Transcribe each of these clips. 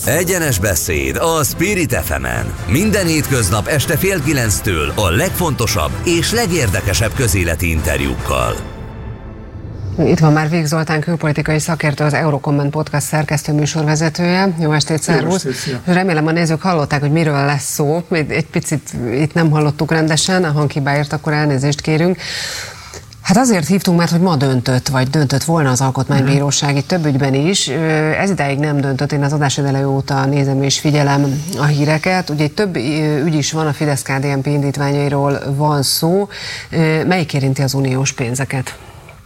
Egyenes beszéd a Spirit FM-en. Minden hétköznap este 8:30 a legfontosabb és legérdekesebb közéleti interjúkkal. Itt van már Víg Zoltán, külpolitikai szakértő, az Eurocomment Podcast szerkesztő műsorvezetője. Jó estét, szervusz! Remélem a nézők hallották, hogy miről lesz szó. Egy picit itt nem hallottuk rendesen, a hanghibáért akkor elnézést kérünk. Hát azért hívtunk, mert hogy ma döntött volna az Alkotmánybíróság itt több ügyben is. Ez idáig nem döntött, én az adás eleje óta nézem és figyelem a híreket. Ugye több ügy is van, a Fidesz-KDNP indítványairól van szó. Melyik érinti az uniós pénzeket?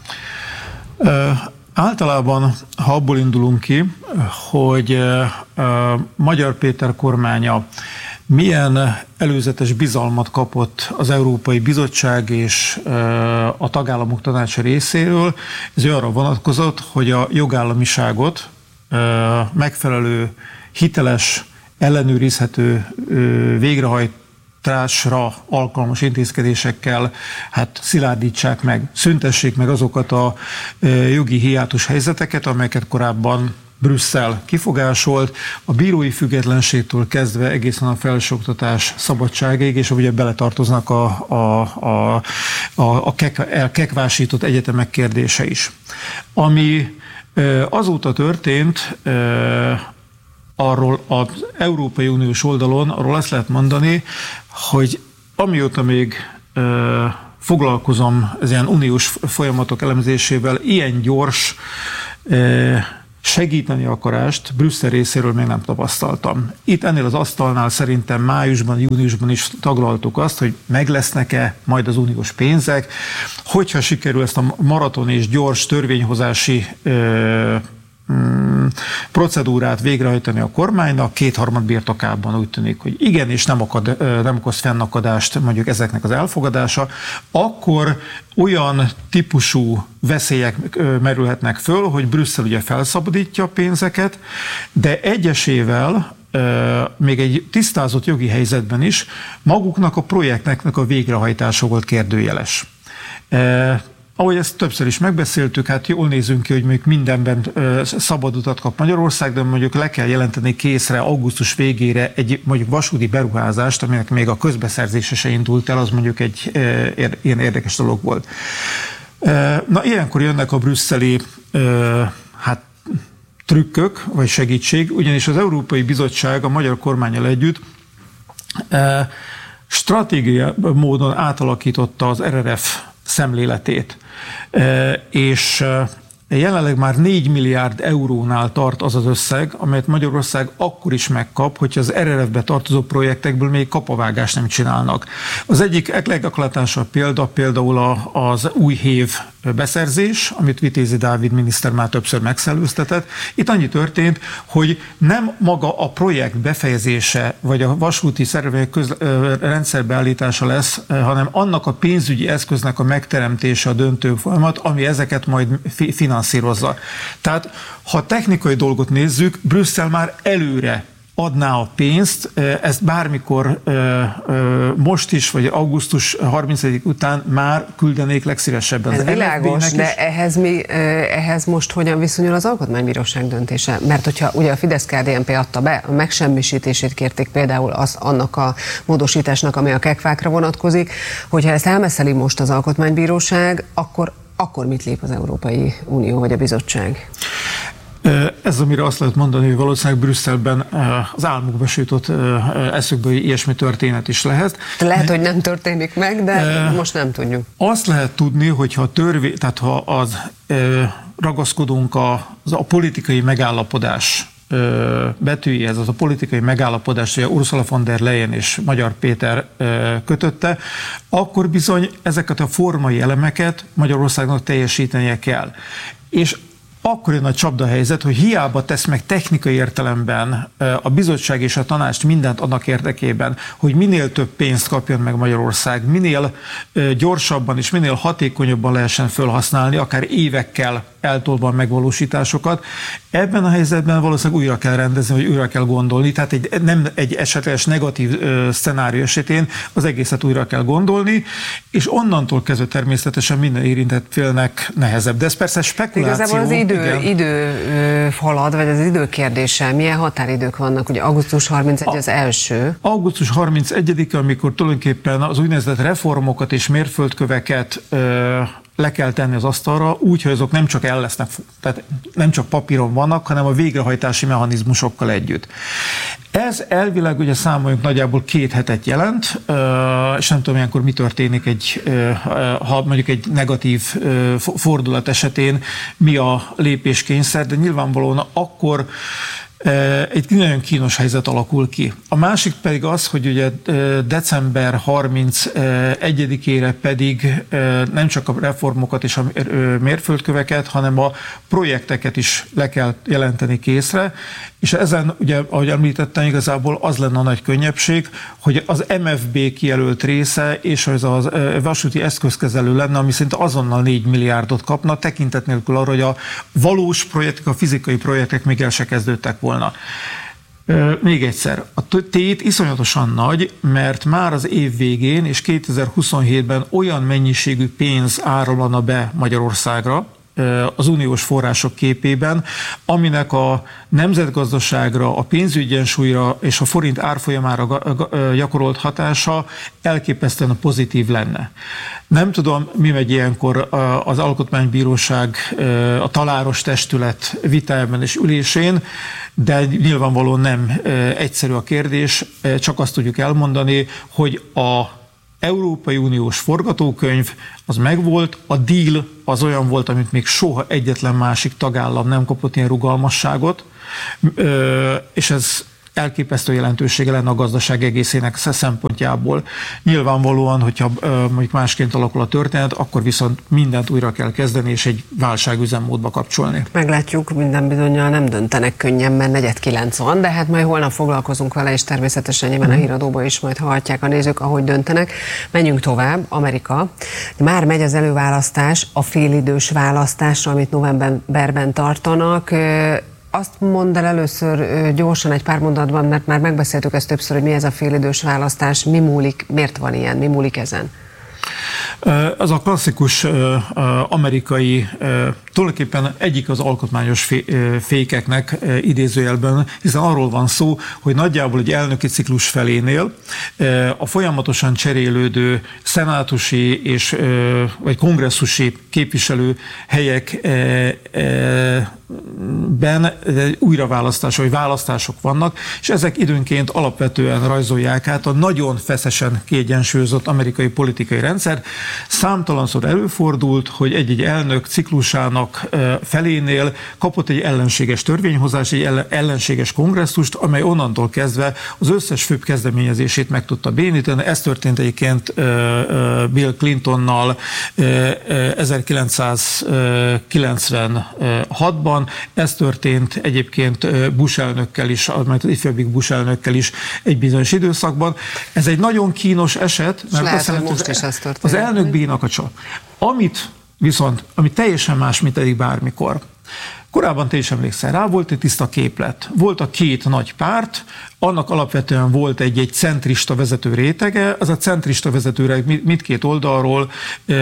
Általában, ha abból indulunk ki, hogy Magyar Péter kormánya milyen előzetes bizalmat kapott az Európai Bizottság és a tagállamok tanácsa részéről, ez arra vonatkozott, hogy a jogállamiságot megfelelő, hiteles, ellenőrizhető végrehajtásra alkalmas intézkedésekkel szilárdítsák meg, szüntessék meg azokat a jogi hiátus helyzeteket, amelyeket korábban Brüsszel kifogásolt, a bírói függetlenségtől kezdve egészen a felsőoktatás szabadságáig, és ugye beletartoznak a kekvásított egyetemek kérdése is. Ami azóta történt, arról az Európai Uniós oldalon, arról azt lehet mondani, hogy amióta még foglalkozom az ilyen uniós folyamatok elemzésével, ilyen gyors segíteni akarást Brüsszel részéről még nem tapasztaltam. Itt ennél az asztalnál szerintem májusban, júniusban is taglaltuk azt, hogy meg lesznek-e majd az uniós pénzek, hogyha sikerül ezt a maraton és gyors törvényhozási procedúrát végrehajtani a kormánynak, 2/3 birtokában úgy tűnik, hogy igen, és nem okoz fennakadást mondjuk ezeknek az elfogadása, akkor olyan típusú veszélyek merülhetnek föl, hogy Brüsszel ugye felszabadítja a pénzeket, de egyesével még egy tisztázott jogi helyzetben is maguknak a projektnek a végrehajtása volt kérdőjeles. Ahogy ezt többször is megbeszéltük, hát jól nézünk ki, hogy mondjuk mindenben szabad utat kap Magyarország, de mondjuk le kell jelenteni készre augusztus végére egy mondjuk vasúti beruházást, aminek még a közbeszerzése se indult el, az mondjuk egy ilyen érdekes dolog volt. Na, ilyenkor jönnek a brüsszeli trükkök, vagy segítség, ugyanis az Európai Bizottság a magyar kormánnyal együtt stratégiai módon átalakította az RRF szemléletét. És jelenleg már 4 milliárd eurónál tart az az összeg, amelyet Magyarország akkor is megkap, hogyha az RRF-be tartozó projektekből még kapavágást nem csinálnak. Az egyik legeklatásabb példa például az új hév beszerzés, amit Vitézi Dávid miniszter már többször megszellőztetett. Itt annyi történt, hogy nem maga a projekt befejezése, vagy a vasúti szervek rendszerbeállítása lesz, hanem annak a pénzügyi eszköznek a megteremtése a döntő folyamat, ami ezeket majd finanszírozza. Tehát, ha technikai dolgot nézzük, Brüsszel már előre adná a pénzt, ezt bármikor most is, vagy augusztus 30 után már küldenék legszívesebben. Ez világos, de ehhez most hogyan viszonyul az Alkotmánybíróság döntése? Mert hogyha ugye a Fidesz-KDNP adta be, a megsemmisítését kérték például annak a módosításnak, ami a kekvákra vonatkozik, hogyha ezt elmeszeli most az Alkotmánybíróság, akkor mit lép az Európai Unió vagy a bizottság? Ez, amire azt lehet mondani, hogy valószínűleg Brüsszelben az álmukba sütött eszükből ilyesmi történet is lehet. Lehet, hogy nem történik meg, de most nem tudjuk. Azt lehet tudni, hogyha ha ragaszkodunk a politikai megállapodás betűjéhez, az a politikai megállapodás, hogy Ursula von der Leyen és Magyar Péter kötötte, akkor bizony ezeket a formai elemeket Magyarországnak teljesítenie kell. És akkor jön a csapdahelyzet, hogy hiába tesz meg technikai értelemben a bizottság és a tanács mindent annak érdekében, hogy minél több pénzt kapjon meg Magyarország, minél gyorsabban és minél hatékonyabban lehessen felhasználni, akár évekkel eltolva megvalósításokat. Ebben a helyzetben valószínűleg újra kell rendezni, vagy újra kell gondolni, tehát nem egy esetleges negatív szenárió esetén az egészet újra kell gondolni, és onnantól kezdve természetesen minden érintett félnek nehezebb. De ez persze spekuláció. Igazából az idő idő halad, vagy az idő kérdése, milyen határidők vannak? Ugye augusztus 31 az első. Augusztus 31-e, amikor tulajdonképpen az úgynevezett reformokat és mérföldköveket le kell tenni az asztalra, úgy, hogy azok nem csak tehát nem csak papíron vannak, hanem a végrehajtási mechanizmusokkal együtt. Ez elvileg ugye számoljunk nagyjából 2 hetet jelent, és nem tudom, ilyenkor mi történik ha mondjuk egy negatív fordulat esetén, mi a lépéskényszer, de nyilvánvalóan akkor egy nagyon kínos helyzet alakul ki. A másik pedig az, hogy ugye december 31-ére pedig nem csak a reformokat és a mérföldköveket, hanem a projekteket is le kell jelenteni készre, és ezen ugye, ahogy említettem, igazából az lenne a nagy könnyebbség, hogy az MFB kijelölt része és az a vasúti eszközkezelő lenne, ami szinte azonnal 4 milliárdot kapna, tekintet nélkül arra, hogy a valós projektek, a fizikai projektek még el se kezdődtek volna. Még egyszer, a tét iszonyatosan nagy, mert már az év végén és 2027-ben olyan mennyiségű pénz áramlana be Magyarországra, az uniós források képében, aminek a nemzetgazdaságra, a pénzügyi egyensúlyra és a forint árfolyamára gyakorolt hatása elképesztően pozitív lenne. Nem tudom, mi megy ilyenkor az Alkotmánybíróság, a taláros testület vitájában és ülésén, de nyilvánvalóan nem egyszerű a kérdés, csak azt tudjuk elmondani, hogy a Európai Uniós forgatókönyv az megvolt, a deal az olyan volt, amit még soha egyetlen másik tagállam nem kapott ilyen rugalmasságot, és ez elképesztő jelentősége lenne a gazdaság egészének szempontjából. Nyilvánvalóan, hogyha mondjuk másként alakul a történet, akkor viszont mindent újra kell kezdeni, és egy válságüzemmódba kapcsolni. Meglátjuk, minden bizonnyal nem döntenek könnyen, mert 8:40 van, de hát majd holnap foglalkozunk vele, és természetesen nyilván a híradóban is majd hallhatják a nézők, ahogy döntenek. Menjünk tovább, Amerika. Már megy az előválasztás, a félidős választásra, amit novemberben tartanak. Azt mondd el először gyorsan egy pár mondatban, mert már megbeszéltük ezt többször, hogy mi ez a félidős választás, mi múlik, miért van ilyen, mi múlik ezen? Az a klasszikus amerikai, tulajdonképpen egyik az alkotmányos fékeknek idézőjelben, hiszen arról van szó, hogy nagyjából egy elnöki ciklus felénél a folyamatosan cserélődő szenátusi és vagy kongresszusi képviselő helyekben újraválasztás vagy választások vannak, és ezek időnként alapvetően rajzolják át a nagyon feszesen kiegyensúlyozott amerikai politikai rendszer. Számtalanszor előfordult, hogy egy elnök ciklusának felénél kapott egy ellenséges törvényhozás, egy ellenséges kongresszust, amely onnantól kezdve az összes főbb kezdeményezését meg tudta bénítani. Ez történt egyébként Bill Clintonnal 1996-ban, ez történt egyébként Bush elnökkel is, az ifjabbik Bush elnökkel is egy bizonyos időszakban. Ez egy nagyon kínos eset, mert az elnök bénakacsa. Ami teljesen más, mint eddig bármikor. Korábban te is emlékszel rá, volt egy tiszta képlet. Volt a két nagy párt, annak alapvetően volt egy centrista vezető rétege, az a centrista vezetőre mindkét oldalról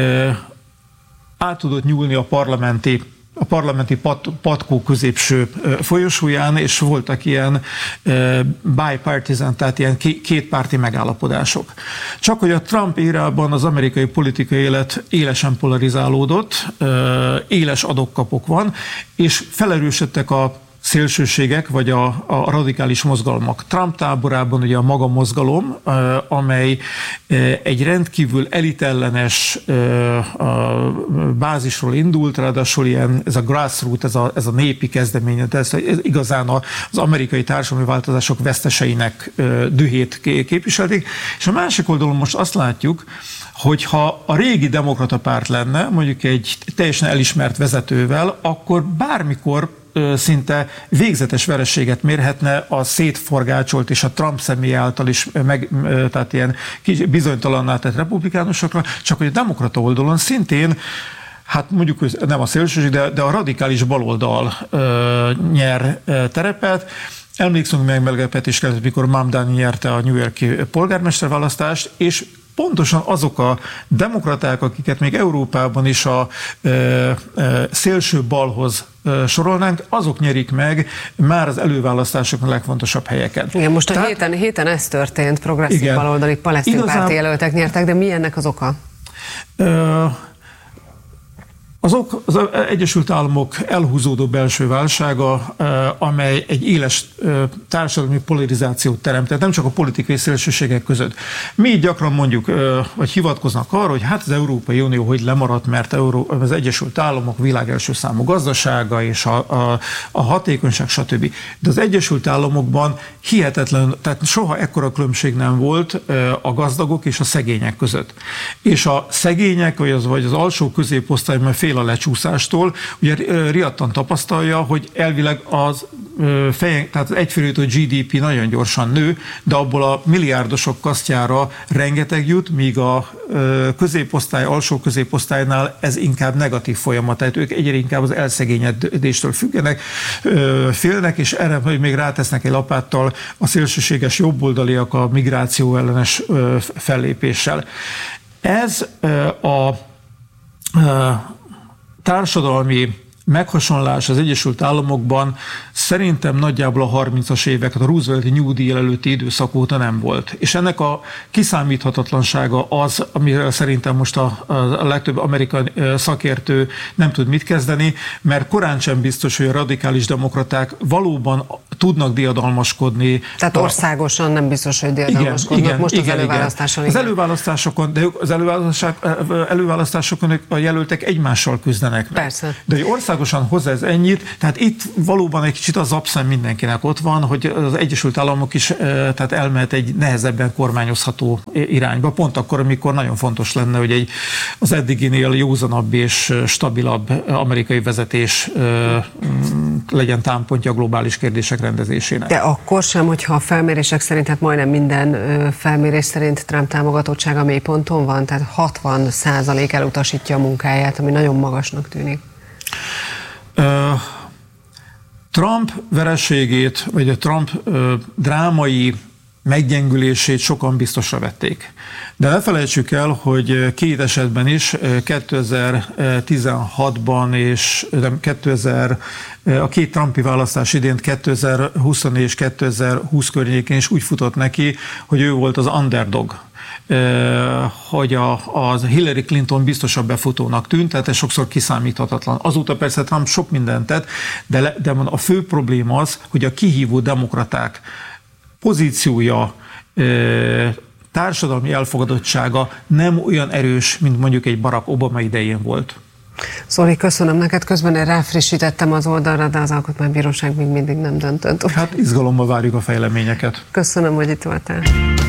át tudott nyúlni a parlamenti patkó középső folyosóján, és voltak ilyen bipartisan, tehát ilyen kétpárti megállapodások. Csak hogy a Trump érában az amerikai politikai élet élesen polarizálódott, éles adok-kapok van, és felerősödtek a szélsőségek, vagy a radikális mozgalmak. Trump táborában ugye a maga mozgalom, amely egy rendkívül elitellenes bázisról indult, ráadásul ilyen, ez a grassroot, ez a népi kezdeménye, ez igazán az amerikai társadalmi változások veszteseinek dühét képviselték. És a másik oldalon most azt látjuk, hogyha a régi demokrata párt lenne, mondjuk egy teljesen elismert vezetővel, akkor bármikor szinte végzetes vereséget mérhetne a szétforgácsolt és a Trump személy által is tehát ilyen bizonytalanná tett republikánusokra, csak hogy a demokrata oldalon szintén, hát mondjuk nem a szélsőség, de a radikális baloldal nyer terepet. Emlékszünk meg meglepetés kellett, mikor Mamdani nyerte a New York-i polgármesterválasztást, és pontosan azok a demokraták, akiket még Európában is a szélső balhoz sorolnánk, azok nyerik meg már az előválasztásokon a legfontosabb helyeket. Igen, most a héten ez történt, progresszív baloldali palesztin párti jelöltek nyertek, de mi ennek az oka? Az Egyesült Államok elhúzódó belső válsága, amely egy éles társadalmi polarizációt teremtett, nem csak a politikai szélsőségek között. Mi gyakran mondjuk, vagy hivatkoznak arra, hogy hát az Európai Unió hogy lemaradt, mert az Egyesült Államok világ első számú gazdasága, és a hatékonyság, stb. De az Egyesült Államokban hihetetlen, tehát soha ekkora különbség nem volt a gazdagok és a szegények között. És a szegények, vagy az alsó középosztály, mert fél a lecsúszástól, ugye riadtan tapasztalja, hogy elvileg tehát az egyfőjutó GDP nagyon gyorsan nő, de abból a milliárdosok kasztjára rengeteg jut, míg a középosztály, alsó középosztálynál ez inkább negatív folyamat, tehát ők egyre inkább az elszegényedéstől félnek, és erre, hogy még rátesznek egy lapáttal a szélsőséges jobboldaliak a migráció ellenes fellépéssel. Ez a társadalmi meghasonlás az Egyesült Államokban szerintem nagyjából a 30-as éveket, a Roosevelt-i New Deal előtti időszak óta nem volt. És ennek a kiszámíthatatlansága az, amivel szerintem most a legtöbb amerikai szakértő nem tud mit kezdeni, mert korán sem biztos, hogy a radikális demokraták valóban tudnak diadalmaskodni. Tehát országosan nem biztos, hogy diadalmaskodnak most az előválasztáson. Az előválasztásokon, de az előválasztásokon a jelöltek egymással küzdenek meg. Persze. De hogy országosan hozzá ez ennyit, tehát itt valóban egy kicsit az abszem mindenkinek ott van, hogy az Egyesült Államok is tehát elmehet egy nehezebben kormányozható irányba, pont akkor, amikor nagyon fontos lenne, hogy az eddiginél józanabb és stabilabb amerikai vezetés legyen támpontja a globális kérdések rendezésének. De akkor sem, hogyha a felmérések szerint, hát majdnem minden felmérés szerint Trump támogatottsága mély ponton van, tehát 60% elutasítja a munkáját, ami nagyon magasnak tűnik. Trump vereségét, vagy a Trump drámai meggyengülését sokan biztosra vették. De ne felejtsük el, hogy két esetben is, 2016-ban és a két Trumpi választás idén 2020 és 2020 környékén is úgy futott neki, hogy ő volt az underdog, hogy az Hillary Clinton biztosabb befutónak tűnt, tehát ez sokszor kiszámíthatatlan. Azóta persze Trump sok mindent tett, de a fő probléma az, hogy a kihívó demokraták pozíciója, társadalmi elfogadottsága nem olyan erős, mint mondjuk egy Barack Obama idején volt. Zoli, köszönöm neked, közben ráfrissítettem az oldalra, de az Alkotmánybíróság még mindig nem döntött. Hát izgalommal várjuk a fejleményeket. Köszönöm, hogy itt voltál.